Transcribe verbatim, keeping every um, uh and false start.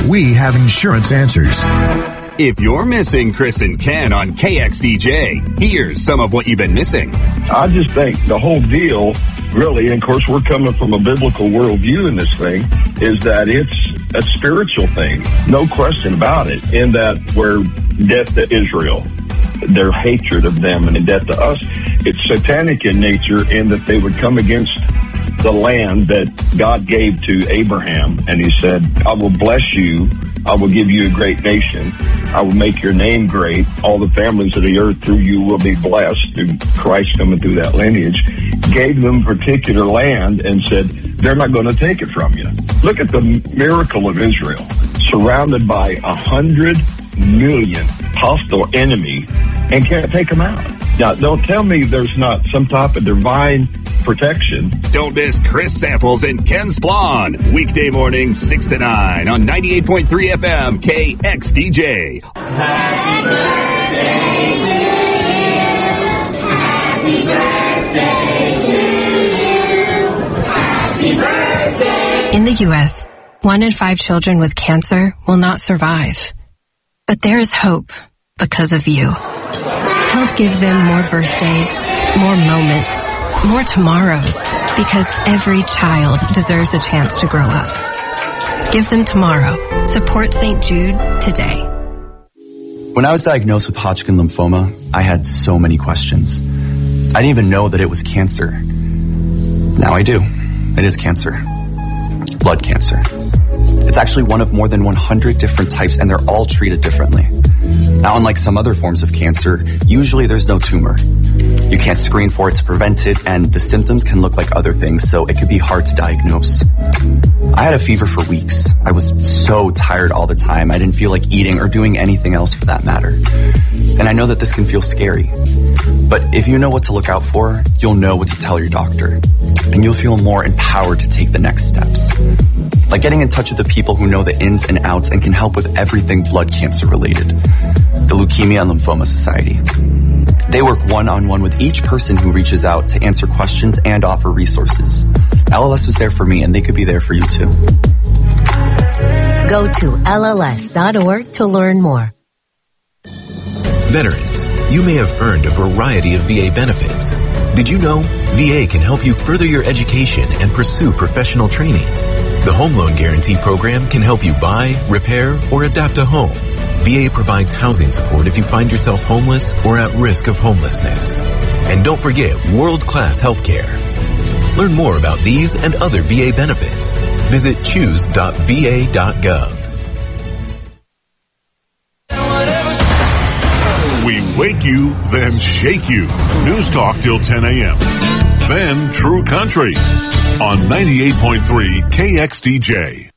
we have insurance answers. If you're missing Chris and Ken on K X D J, here's some of what you've been missing. I just think the whole deal, really, and of course we're coming from a biblical worldview in this thing, is that it's a spiritual thing. No question about it. In that we're debt to Israel, their hatred of them, and debt to us. It's satanic in nature in that they would come against the land that God gave to Abraham. And he said, I will bless you. I will give you a great nation. I will make your name great. All the families of the earth through you will be blessed, through Christ coming through that lineage. Gave them particular land and said, they're not going to take it from you. Look at the miracle of Israel, surrounded by a hundred million hostile enemy and can't take them out. Now, don't tell me there's not some type of divine protection. Don't miss Chris Samples and Ken Splon. Weekday mornings, six to nine on ninety-eight point three F M K X D J. Happy birthday to you. Happy birthday to you. Happy birthday. In the U S, one in five children with cancer will not survive. But there is hope because of you. Help give them more birthdays, more moments, more tomorrows, because every child deserves a chance to grow up. Give them tomorrow. Support Saint Jude today. When I was diagnosed with Hodgkin lymphoma, I had so many questions. I didn't even know that it was cancer. Now I do. It is cancer. Blood cancer. It's actually one of more than one hundred different types, and they're all treated differently. Now, unlike some other forms of cancer, usually there's no tumor. You can't screen for it to prevent it, and the symptoms can look like other things, so it could be hard to diagnose. I had a fever for weeks. I was so tired all the time. I didn't feel like eating or doing anything else for that matter. And I know that this can feel scary. But if you know what to look out for, you'll know what to tell your doctor. And you'll feel more empowered to take the next steps. Like getting in touch with the people who know the ins and outs and can help with everything blood cancer related. The Leukemia and Lymphoma Society. They work one-on-one with each person who reaches out to answer questions and offer resources. L L S was there for me, and they could be there for you too. Go to L L S dot org to learn more. Veterans, you may have earned a variety of V A benefits. Did you know V A can help you further your education and pursue professional training? The Home Loan Guarantee Program can help you buy, repair, or adapt a home. V A provides housing support if you find yourself homeless or at risk of homelessness. And don't forget world-class health care. Learn more about these and other V A benefits. Visit choose dot v a dot gov. We wake you, then shake you. News Talk till ten a.m. Then True Country on ninety-eight point three K X D J.